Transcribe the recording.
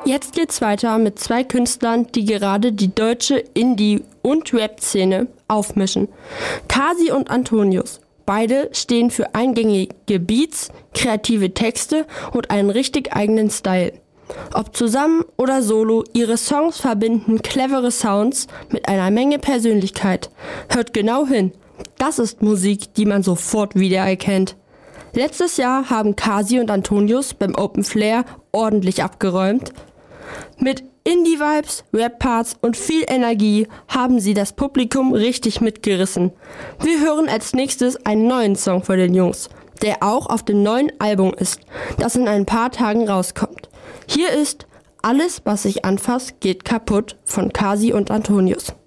Jetzt geht's weiter mit zwei Künstlern, die gerade die deutsche Indie- und Rap-Szene aufmischen. Kasi und Antonius. Beide stehen für eingängige Beats, kreative Texte und einen richtig eigenen Style. Ob zusammen oder solo, ihre Songs verbinden clevere Sounds mit einer Menge Persönlichkeit. Hört genau hin. Das ist Musik, die man sofort wiedererkennt. Letztes Jahr haben Kasi und Antonius beim Open Flair ordentlich abgeräumt. Mit Indie-Vibes, Rap-Parts und viel Energie haben sie das Publikum richtig mitgerissen. Wir hören als nächstes einen neuen Song von den Jungs, der auch auf dem neuen Album ist, das in ein paar Tagen rauskommt. Hier ist Alles, was sich anfasst, geht kaputt von Kasi und Antonius.